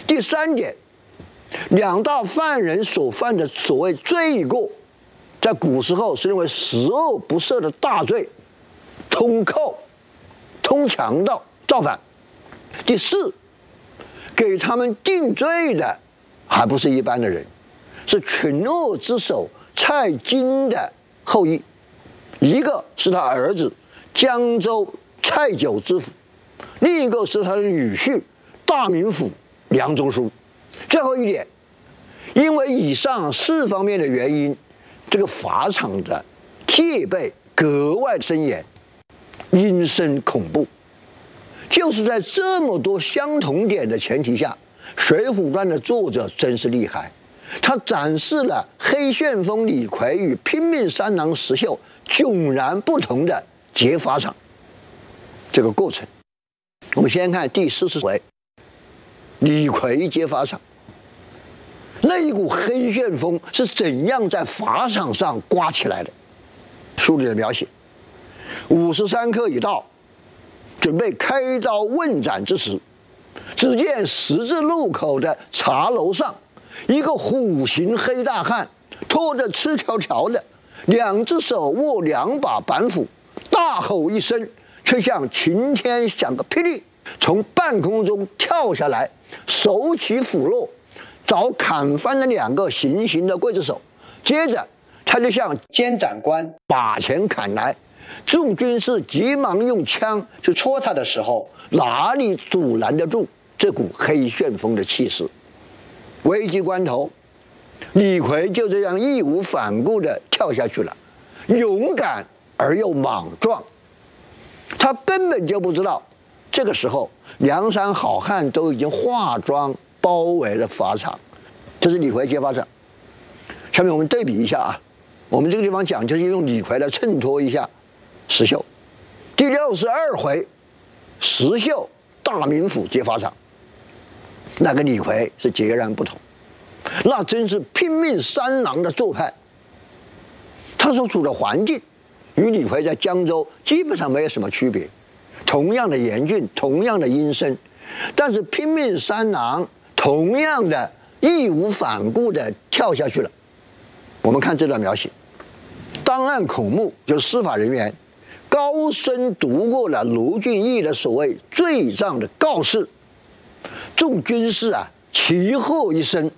第三点，两大犯人所犯的所谓罪过，在古时候是认为十恶不赦的大罪，通寇、通强盗、造反。第四，给他们定罪的还不是一般的人，是群恶之首蔡京的后裔，一个是他儿子江州蔡九之府，另一个是他的女婿大名府梁中书。最后一点，因为以上4方面的原因，这个法场的戒备格外森严，阴森恐怖。就是在这么多相同点的前提下，《水浒传》的作者真是厉害，他展示了黑旋风李逵与拼命三郎石秀迥然不同的劫法场这个过程。我们先看第40回，李逵劫法场，那一股黑旋风是怎样在法场上刮起来的？书里的描写：53刻已到，准备开刀问斩之时，只见十字路口的茶楼上，一个虎形黑大汉拖着赤条条的，2只手握2把板斧，大吼一声，却像晴天响个霹雳，从半空中跳下来，手起斧落，早砍翻了2个行刑的刽子手。接着他就向监斩官把前砍来，众军士急忙用枪去戳他的时候，哪里阻拦得住这股黑旋风的气势？危急关头，李逵就这样义无反顾地跳下去了，勇敢而又莽撞。他根本就不知道，这个时候梁山好汉都已经化妆包围了法场。这是李逵劫法场。下面我们对比一下啊，我们这个地方讲就是用李逵来衬托一下石秀。第62回，石秀大名府劫法场，那跟李逵是截然不同，那真是拼命三郎的做派。他所处的环境与李逵在江州基本上没有什么区别，同样的严峻，同样的阴森，但是拼命三郎同样的义无反顾地跳下去了。我们看这段描写，档案孔目就是司法人员高声读过了卢俊义的所谓罪状的告示，众军士啊齐喝一声，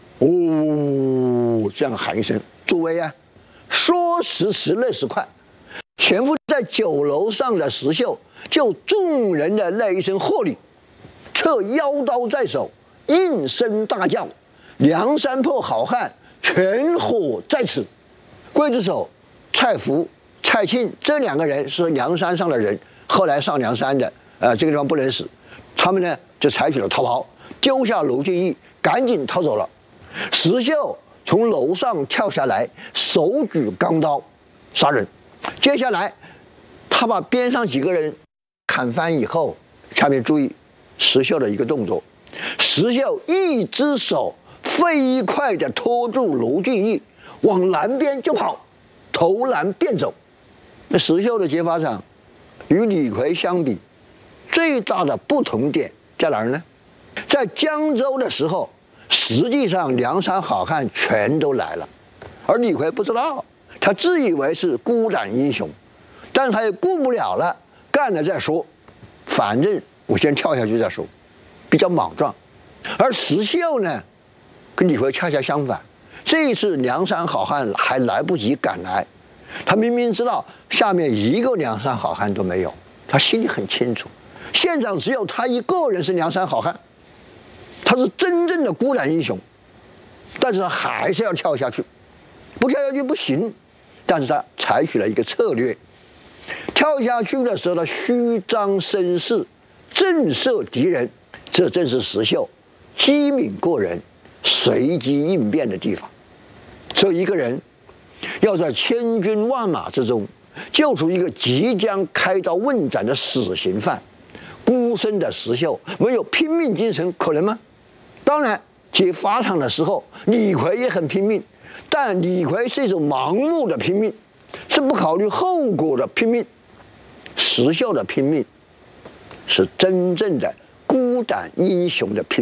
哦，这样喊一声，诸位啊，说时迟，那时快，潜伏在酒楼上的石秀就众人的那一声喝令，策腰刀在手，应声大叫，梁山泊好汉全伙在此。刽子手蔡福、蔡庆这2个人是梁山上的人，后来上梁山的，这个地方不能死，他们呢就采取了逃跑，丢下卢俊义，赶紧逃走了。石秀从楼上跳下来，手举钢刀杀人。接下来他把边上几个人砍翻以后，下面注意石秀的一个动作，石秀一只手飞快地拖住卢俊义，往南边就跑，投篮便走。那石秀的劫法场与李逵相比，最大的不同点在哪儿呢？在江州的时候，实际上梁山好汉全都来了，而李逵不知道，他自以为是孤胆英雄，但是他也顾不了了，干了再说，反正我先跳下去再说，比较莽撞。而石秀呢，跟李逵恰恰相反，这一次梁山好汉还来不及赶来，他明明知道下面一个梁山好汉都没有，他心里很清楚，现场只有他一个人是梁山好汉，他是真正的孤胆英雄，但是他还是要跳下去，不跳下去不行。但是他采取了一个策略，跳下去的时候他虚张声势，震慑敌人，这正是石秀机敏过人、随机应变的地方。所以一个人要在千军万马之中救出一个即将开刀问斩的死刑犯，孤身的石秀没有拼命精神可能吗？当然，劫法场的时候，李逵也很拼命，但李逵是一种盲目的拼命，是不考虑后果的拼命。石秀的拼命是真正的孤胆英雄的拼命。